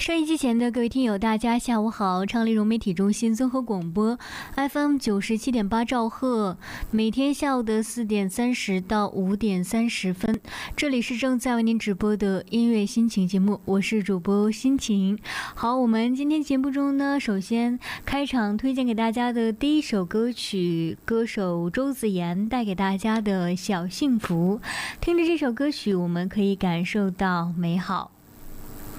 收音机前的各位听友，大家下午好！昌黎融媒体中心综合广播 FM 97.8兆赫，每天下午的4点30到5点30分，这里是正在为您直播的音乐心情节目，我是主播心情。好，我们今天节目中呢，首先开场推荐给大家的第一首歌曲，歌手周子妍带给大家的小幸福。听着这首歌曲，我们可以感受到美好。